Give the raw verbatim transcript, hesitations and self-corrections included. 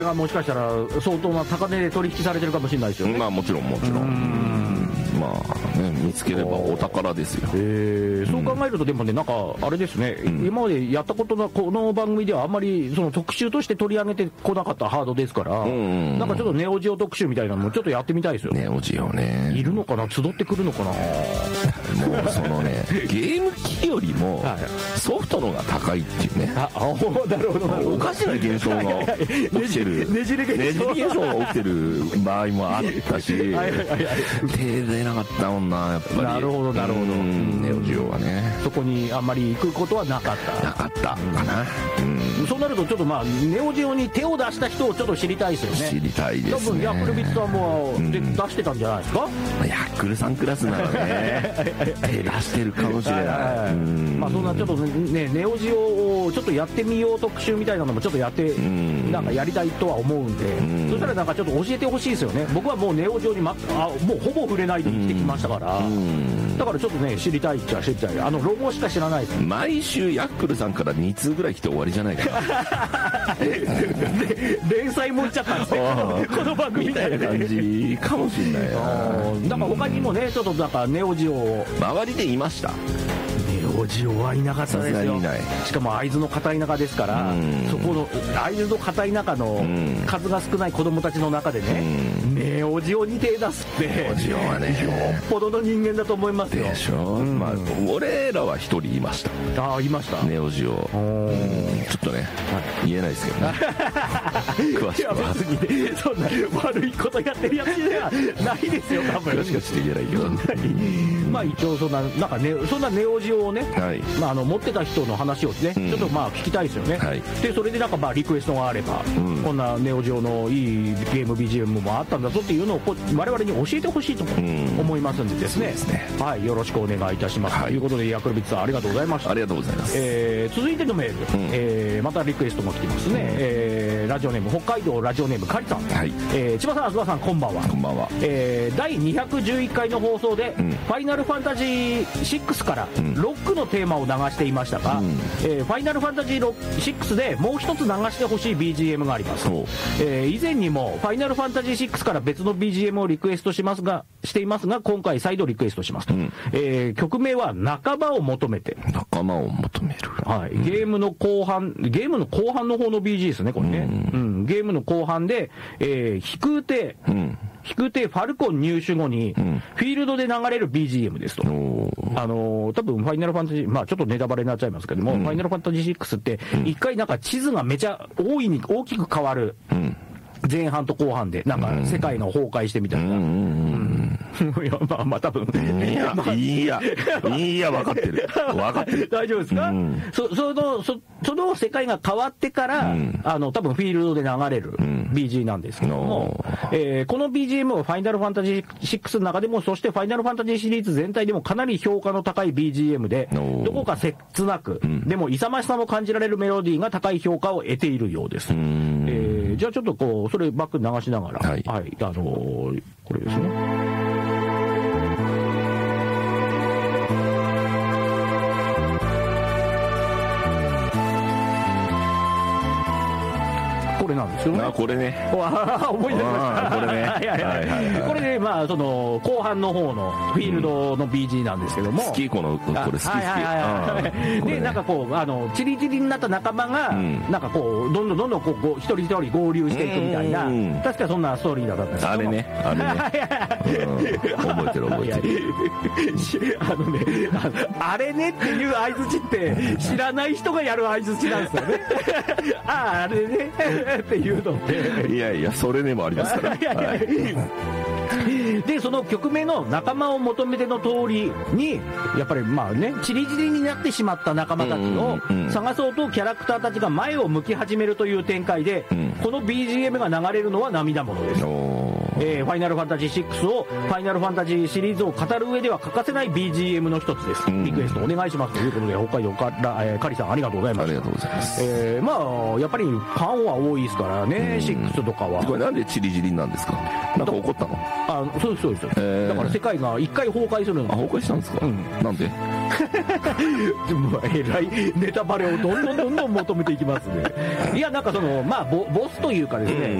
がもしかしたら相当な高値で取引されてるかもしれないですよね。 まあもちろんもちろん、まあね、見つければお宝ですよ。 えー、そう考えるとでもね、なんかあれですね、うん、今までやったことのこの番組ではあんまりその特集として取り上げてこなかったハードですから、うんうん、なんかちょっとネオジオ特集みたいなのもちょっとやってみたいですよ。 ネオジオね、 いるのかな、集ってくるのかな。 もうそのねゲーム機よりもソフトのが高いっていうね。 ああ、なるほどなるほど。 おかしな現象が起きてる、 ねじれ現象が起きてる場合もあったし、はいはいはい、手出なかったもんな、やっぱり。 なるほどなるほど。 ネオジオはね、 そこにあんまり行くことはなかったなかったかな、 うん、そうなるとちょっとまあネオジオに手を出した人をちょっと知りたいですよね。 知りたいですね。 多分ヤックルビッツさんも、うん、出してたんじゃないですか。 ヤックルさんクラスならね手出してるかもしれない、 はい、まあそんなちょっとねネオジオをちょっとやってみよう特集みたいなのもちょっとやって、うん、なんかやりたいとは思うんで、うん、そしたらなんかちょっと教えてほしいですよね。僕はもうネオジオに、ま、あもうほぼ触れないで生きてきましたから、うん、だからちょっとね知りたいっちゃ知りたい。あのロゴしか知らないです。 毎週ヤックルさんからに通ぐらい来て終わりじゃないかな連載もいっちゃったんですねこの番組みたいな感じかもしれないな。 だから他にもねちょっとなんかネオジオを周りでいました。 ネオジオはいなかったですよ。しかも会津の片田舎ですから、そこの会津の片田舎の数が少ない子供たちの中でね、ネオジオに手出すってネオジオはねよっぽどの人間だと思いますよ。 でしょ、うん、まあ俺らは一人いました。 ああいました。 ネオジオ、うん、ちょっとね、はい、言えないですけどね詳しくは。いや別にねそんな悪いことやってるやつじゃないですよ多分。 詳しくはして言えないけどまあ一応そんななんかねそんなネオジオをね、はい、まあ、あの持ってた人の話をね、うん、ちょっとまあ聞きたいですよね、はい、でそれでなんかまあリクエストがあれば、うん、こんなネオジオのいいゲーム ビージーエム もあったんだぞっていうのを我々に教えてほしいと思いますんでですね、うん、ですね、はい、よろしくお願いいたします、はい、ということでヤクルビッツさんありがとうございました。 ありがとうございます、 えー、続いてのメール、うん、えー、またリクエストも来てますね、うん、えー、ラジオネーム北海道ラジオネームカリさん、はい、えー、千葉さん、あずばさん、こんばんは。 こんばんは。 えー、だいにひゃくじゅういっかいの放送で、うん、ファイナルファンタジーシックスからロックのテーマを流していましたが、うん、えー、ファイナルファンタジーシックスでもう一つ流してほしい ビージーエム があります。えー、以前にもファイナルファンタジーシックスから別の ビージーエム をリクエストしますがしていますが今回再度リクエストしますと、うん、えー、曲名は仲間を求めて。 仲間を求める、 はい、うん、ゲームの後半ゲームの後半の方の ビージー ですねこれね、うんうん、ゲームの後半で、えー、飛空艇、うん、飛空艇ファルコン入手後に、うん、フィールドで流れる ビージーエム ですと。あのー、多分ファイナルファンタジー、まあちょっとネタバレになっちゃいますけども、うん、ファイナルファンタジーシックスって一回なんか地図がめちゃ大いに大きく変わる、うん、前半と後半でなんか世界が崩壊してみたいな、うん、いやまあまあ多分いや、まあ、いやいや分かってる分かってる大丈夫ですか、うん、そ, そ, の そ, その世界が変わってから、うん、あの多分フィールドで流れる ビージー なんですけども、うん、えー、この ビージーエム はファイナルファンタジーシックスの中でもそしてファイナルファンタジーシリーズ全体でもかなり評価の高い ビージーエム でどこか切なく、うん、でも勇ましさも感じられるメロディーが高い評価を得ているようです、うん、えー、じゃあちょっとこうそれバック流しながら、はい、はい、あのー、これですね。これなんですよね。 あ、これね。 思い出しました。 これね。はいはいはい。 これね、まあその後半の方のフィールドの ビージー なんですけども。 好きこのこれ好き好き。 はいはいはい。でなんかこうあのチリチリになった仲間がなんかこうどんどんどんどんこう一人一人合流していくみたいな、確かそんなストーリーだったんですけど。 あれね。あれね。覚えてる覚えてる。 あのね、あれねっていう相槌って知らない人がやる相槌なんですよね。あああれね。っていうのっていやいやそれでもありますからいやいや、はい、 でその曲名の仲間を求めての通りにやっぱりまあねチリチリになってしまった仲間たちを探そうとキャラクターたちが前を向き始めるという展開で、うん、この ビージーエム が流れるのは涙ものです。えー、ファイナルファンタジーシックスをファイナルファンタジーシリーズを語る上では欠かせない ビージーエム の一つです、うん、リクエストお願いしますということで北海道から、えー、カリさんありがとうございます。 ありがとうございます。 えー、まあやっぱりファンは多いですからね、うん、シックスとかは。 これなんでチリチリなんですか。なんか起こったの。 あ、そうですそうです、えー、だから世界が一回崩壊するんです。 あ、崩壊したんですか、うん、なんで。 もうえらいネタバレをどんどんどんどん求めていきますね。いや、なんかその、まあボ、ボスというかですね、